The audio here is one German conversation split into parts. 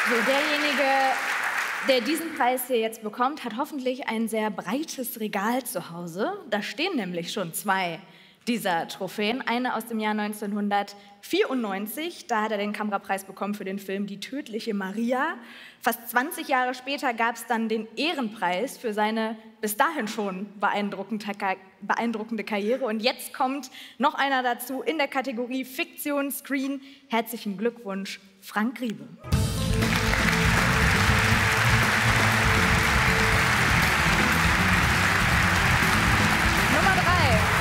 So, derjenige, der diesen Preis hier jetzt bekommt, hat hoffentlich ein sehr breites Regal zu Hause. Da stehen nämlich schon 2 dieser Trophäen. Eine aus dem Jahr 1994, da hat er den Kamerapreis bekommen für den Film Die tödliche Maria. Fast 20 Jahre später gab es dann den Ehrenpreis für seine bis dahin schon beeindruckende Karriere. Und jetzt kommt noch einer dazu in der Kategorie Fiktion Screen. Herzlichen Glückwunsch, Frank Riebe. Nummer 3.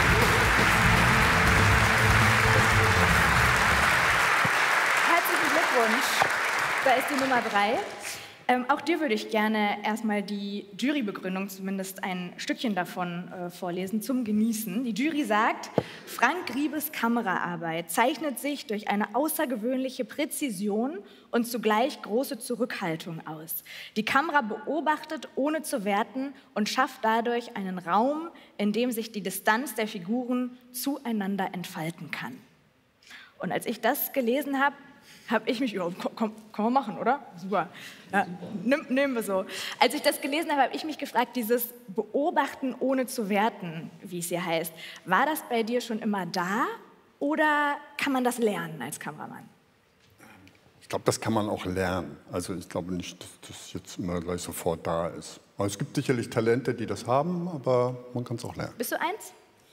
Herzlichen Glückwunsch. Da ist die Nummer 3. Auch dir würde ich gerne erstmal die Jurybegründung, zumindest ein Stückchen davon, vorlesen, zum Genießen. Die Jury sagt, Frank Riebes Kameraarbeit zeichnet sich durch eine außergewöhnliche Präzision und zugleich große Zurückhaltung aus. Die Kamera beobachtet, ohne zu werten, und schafft dadurch einen Raum, in dem sich die Distanz der Figuren zueinander entfalten kann. Und als ich das gelesen habe, ich mich, ja, kann man machen, oder? Super, ja, nehmen wir so. Als ich das gelesen habe ich mich gefragt, dieses Beobachten ohne zu werten, wie es hier heißt, war das bei dir schon immer da oder kann man das lernen als Kameramann? Ich glaube, das kann man auch lernen. Also ich glaube nicht, dass das jetzt immer gleich sofort da ist. Aber es gibt sicherlich Talente, die das haben, aber man kann es auch lernen. Bist du eins?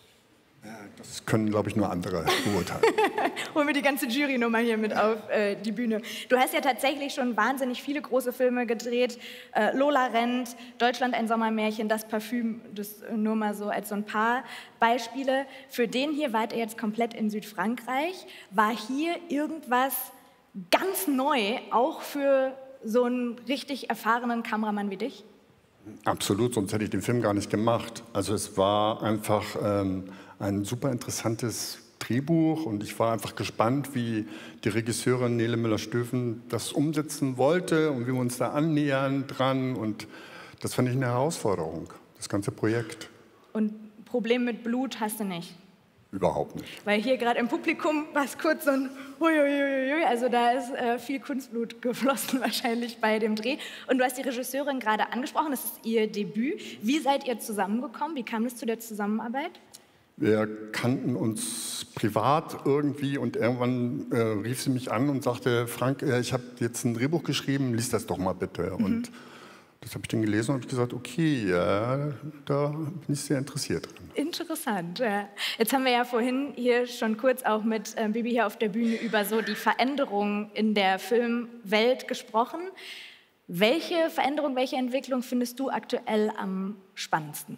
Das können, glaube ich, nur andere beurteilen. Holen wir die ganze Jury-Nummer hier mit auf die Bühne. Du hast ja tatsächlich schon wahnsinnig viele große Filme gedreht. Lola rennt, Deutschland ein Sommermärchen, Das Parfüm, das nur mal so als so ein paar Beispiele. Für den hier wart ihr jetzt komplett in Südfrankreich. War hier irgendwas ganz neu, auch für so einen richtig erfahrenen Kameramann wie dich? Absolut, sonst hätte ich den Film gar nicht gemacht. Also es war einfach ein super interessantes Drehbuch und ich war einfach gespannt, wie die Regisseurin Nele Müller-Stöven das umsetzen wollte und wie wir uns da annähern dran. Und das fand ich eine Herausforderung, das ganze Projekt. Und Problem mit Blut hast du nicht? Überhaupt nicht. Weil hier gerade im Publikum war es kurz so ein Huiuiuiui, also da ist viel Kunstblut geflossen wahrscheinlich bei dem Dreh. Und du hast die Regisseurin gerade angesprochen, das ist ihr Debüt. Wie seid ihr zusammengekommen? Wie kam es zu der Zusammenarbeit? Wir kannten uns privat irgendwie und irgendwann rief sie mich an und sagte, Frank, ich habe jetzt ein Drehbuch geschrieben, lies das doch mal bitte. Und das habe ich dann gelesen und habe gesagt, okay, ja, da bin ich sehr interessiert dran. Interessant. Ja. Jetzt haben wir ja vorhin hier schon kurz auch mit Bibi hier auf der Bühne über so die Veränderungen in der Filmwelt gesprochen. Welche Veränderung, welche Entwicklung findest du aktuell am spannendsten?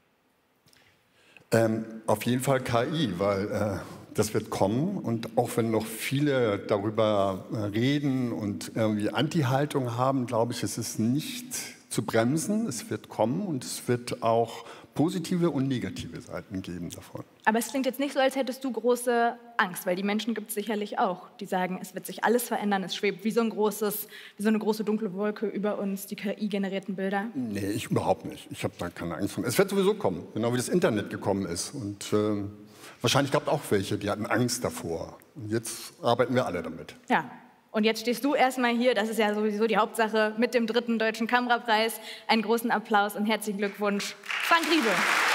Auf jeden Fall KI, weil das wird kommen und auch wenn noch viele darüber reden und irgendwie Anti-Haltung haben, glaube ich, es ist nicht zu bremsen. Es wird kommen und es wird auch positive und negative Seiten geben davon. Aber es klingt jetzt nicht so, als hättest du große Angst, weil die Menschen gibt es sicherlich auch, die sagen, es wird sich alles verändern, es schwebt wie so eine große dunkle Wolke über uns, die KI-generierten Bilder. Nee, ich überhaupt nicht. Ich habe da keine Angst vor. Es wird sowieso kommen, genau wie das Internet gekommen ist. Und wahrscheinlich gab es auch welche, die hatten Angst davor. Und jetzt arbeiten wir alle damit. Ja. Und jetzt stehst du erstmal hier, das ist ja sowieso die Hauptsache, mit dem 3. Deutschen Kamerapreis. Einen großen Applaus und herzlichen Glückwunsch, Frank Riebe.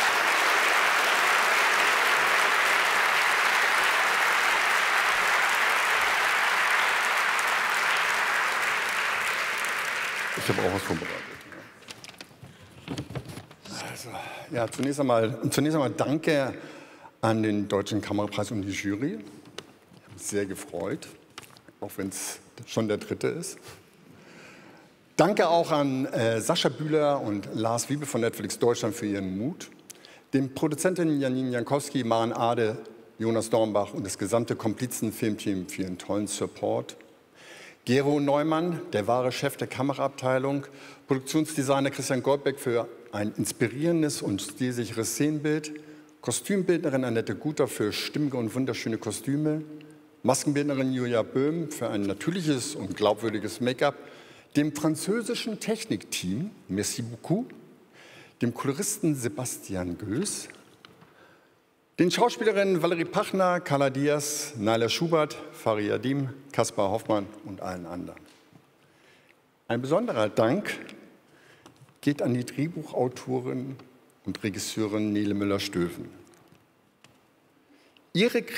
Ich habe auch was vorbereitet. Also, ja, zunächst einmal danke an den Deutschen Kamerapreis und die Jury. Ich habe mich sehr gefreut, auch wenn es schon der 3. ist. Danke auch an Sascha Bühler und Lars Wiebe von Netflix Deutschland für ihren Mut. Den Produzenten Janine Jankowski, Maren Ade, Jonas Dornbach und das gesamte Komplizen-Filmteam für ihren tollen Support. Gero Neumann, der wahre Chef der Kameraabteilung. Produktionsdesigner Christian Goldbeck für ein inspirierendes und stilsicheres Szenenbild. Kostümbildnerin Annette Guter für stimmige und wunderschöne Kostüme. Maskenbildnerin Julia Böhm für ein natürliches und glaubwürdiges Make-up, dem französischen Technikteam, merci beaucoup, dem Koloristen Sebastian Göß, den Schauspielerinnen Valerie Pachner, Carla Diaz, Naila Schubert, Faria Dim, Kaspar Hoffmann und allen anderen. Ein besonderer Dank geht an die Drehbuchautorin und Regisseurin Nele Müller-Stöven. Ihre